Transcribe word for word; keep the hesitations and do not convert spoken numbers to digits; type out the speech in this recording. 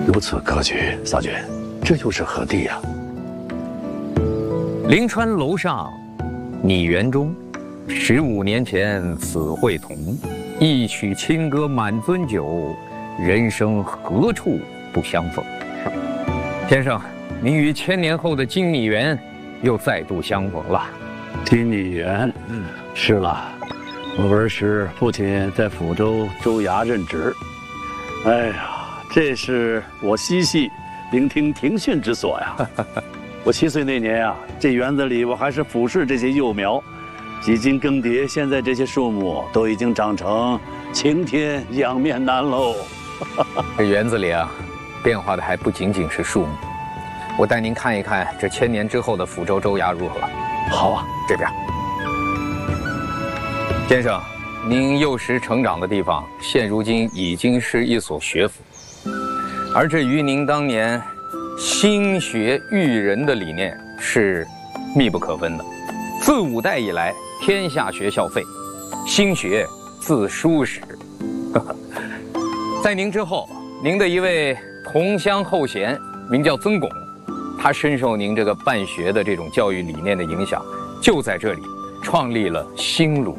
如此格局，嫂君，这又是何地呀？ 临川楼上，拟园中，十五年前此会同，一曲清歌满樽酒，人生何处不相逢。先生，您于千年后的金拟园又再度相逢了。 金拟园，嗯，是了。我儿时父亲在抚州州衙任职，哎呀，这是我嬉戏、聆听庭训之所呀。我七岁那年啊，这园子里我还是俯视这些幼苗，几经更迭，现在这些树木都已经长成晴天仰面南喽。 这园子里啊，变化的还不仅仅是树木。我带您看一看这千年之后的抚州州衙如何？ 好啊， 这边。先生，您幼时成长的地方，现如今已经是一所学府，而这与您当年兴学育人的理念是密不可分的。自五代以来，天下学校废，兴学自书始。在您之后，您的一位同乡后贤名叫曾巩，他深受您这个办学的这种教育理念的影响，就在这里创立了新鲁